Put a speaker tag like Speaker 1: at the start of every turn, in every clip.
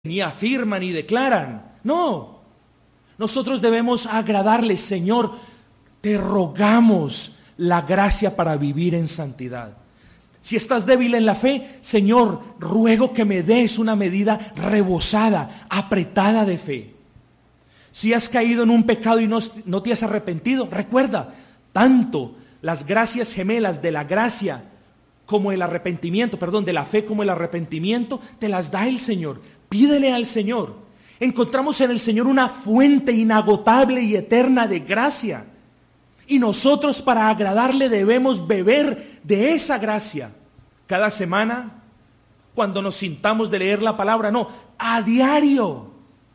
Speaker 1: ni afirman ni declaran. No, nosotros debemos agradarle. Señor, te rogamos la gracia para vivir en santidad. Si estás débil en la fe, Señor, ruego que me des una medida rebosada, apretada de fe. Si has caído en un pecado y no te has arrepentido, recuerda, tanto las gracias gemelas de la gracia como el arrepentimiento, de la fe como el arrepentimiento, te las da el Señor. Pídele al Señor. Encontramos en el Señor una fuente inagotable y eterna de gracia. Y nosotros para agradarle debemos beber de esa gracia. Cada semana, cuando nos sintamos de leer la palabra, no, a diario.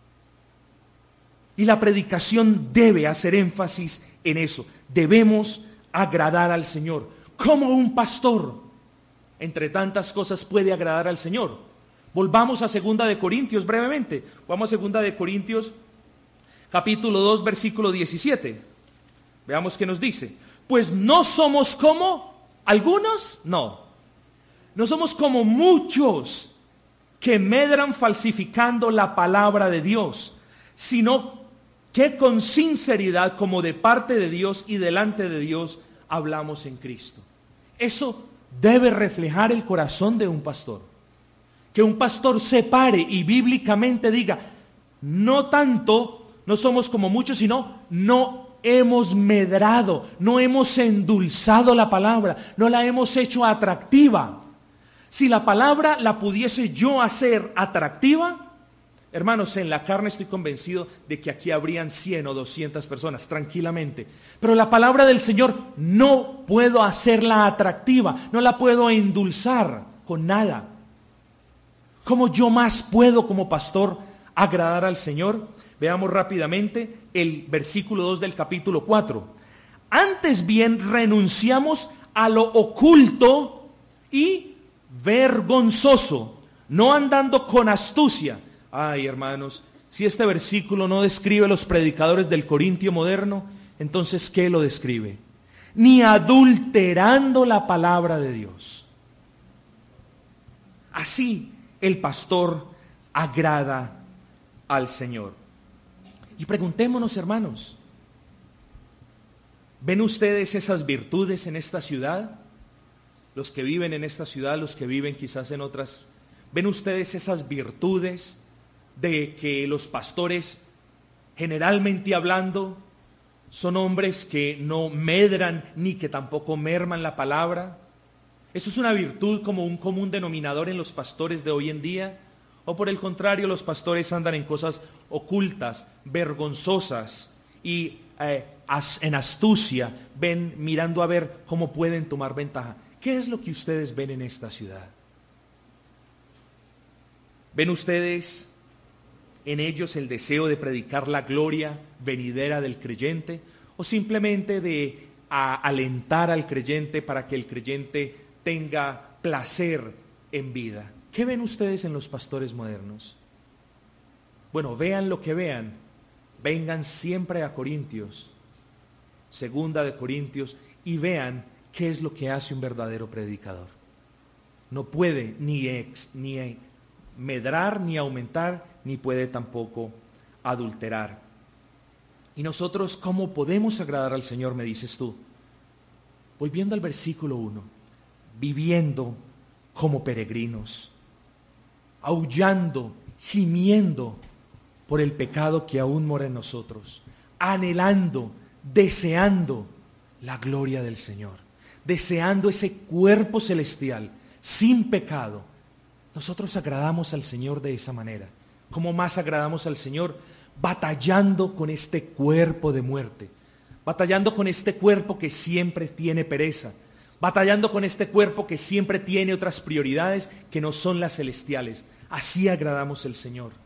Speaker 1: Y la predicación debe hacer énfasis en eso. Debemos agradar al Señor. ¿Cómo un pastor, entre tantas cosas, puede agradar al Señor? Volvamos a 2 de Corintios brevemente. Vamos a 2 de Corintios, capítulo 2, versículo 17. Veamos qué nos dice. Pues no somos como algunos, no somos como muchos que medran falsificando la palabra de Dios, sino que con sinceridad, como de parte de Dios y delante de Dios, hablamos en Cristo. Eso debe reflejar el corazón de un pastor. Que un pastor se pare y bíblicamente diga, no tanto, no somos como muchos, sino no hemos medrado, no hemos endulzado la palabra, no la hemos hecho atractiva. Si la palabra la pudiese yo hacer atractiva, hermanos, en la carne estoy convencido de que aquí habrían 100 o 200 personas, tranquilamente. Pero la palabra del Señor no puedo hacerla atractiva, no la puedo endulzar con nada. ¿Cómo yo más puedo como pastor agradar al Señor? Veamos rápidamente el versículo 2 del capítulo 4. Antes bien renunciamos a lo oculto y vergonzoso, no andando con astucia. Ay, hermanos, si este versículo no describe los predicadores del Corintio moderno, entonces ¿qué lo describe? Ni adulterando la palabra de Dios. Así el pastor agrada al Señor. Y preguntémonos, hermanos, ¿ven ustedes esas virtudes en esta ciudad? Los que viven en esta ciudad, los que viven quizás en otras, ¿ven ustedes esas virtudes de que los pastores, generalmente hablando, son hombres que no medran ni que tampoco merman la palabra? ¿Eso es una virtud como un común denominador en los pastores de hoy en día? ¿O por el contrario, los pastores andan en cosas ocultas, vergonzosas y en astucia, ven mirando a ver cómo pueden tomar ventaja? ¿Qué es lo que ustedes ven en esta ciudad? ¿Ven ustedes en ellos el deseo de predicar la gloria venidera del creyente? ¿O simplemente de alentar al creyente para que el creyente tenga placer en vida? ¿Qué ven ustedes en los pastores modernos? Bueno, vean lo que vean. Vengan siempre a Corintios, 2 de Corintios, y vean qué es lo que hace un verdadero predicador. No puede ni medrar, ni aumentar, ni puede tampoco adulterar. ¿Y nosotros cómo podemos agradar al Señor, me dices tú? Volviendo al versículo 1, viviendo como peregrinos, aullando, gimiendo por el pecado que aún mora en nosotros, anhelando, deseando la gloria del Señor, deseando ese cuerpo celestial sin pecado. Nosotros agradamos al Señor de esa manera. ¿Cómo más agradamos al Señor? Batallando con este cuerpo de muerte, batallando con este cuerpo que siempre tiene pereza, batallando con este cuerpo que siempre tiene otras prioridades que no son las celestiales. Así agradamos al Señor.